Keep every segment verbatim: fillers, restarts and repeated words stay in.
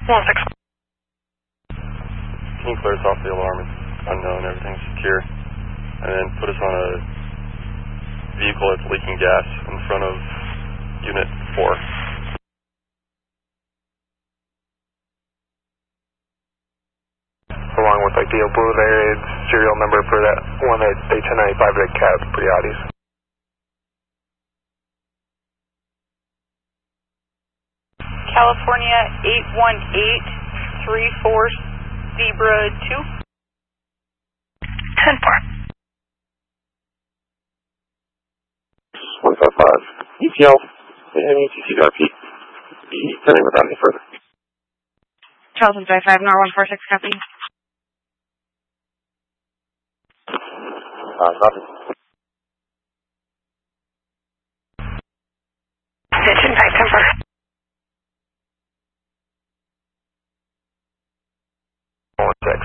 one six. Can you clear us off the alarm? It's unknown, everything's secure. And then put us on a vehicle that's leaking gas in front of Unit four. Along with like the obliterated serial number for that one at A ten ninety-five red cab, pretty obvious. California eight one eight three four Zebra two. ten four. one five five. E T L and E T C R P. Turning without any further. Charles one five five, Nor one four six, copy. Uh, nothing. Attention, five ten four. one six.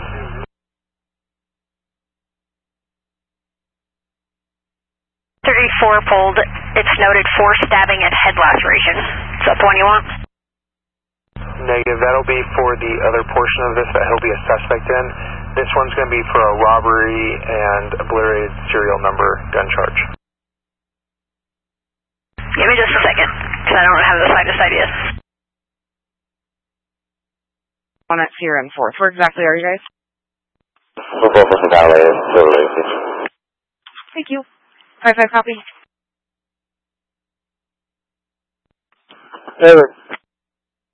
thirty-four pulled. It's noted for stabbing and head laceration. Is that the one you want? Negative. That'll be for the other portion of this that he'll be a suspect in. This one's going to be for a robbery and obliterated serial number gun charge. Give me just a second, because I don't have the slightest idea. One at Sierra and fourth. Where exactly are you guys? We're both from Valley, Silver Lake. Thank you. five five, copy. Hey,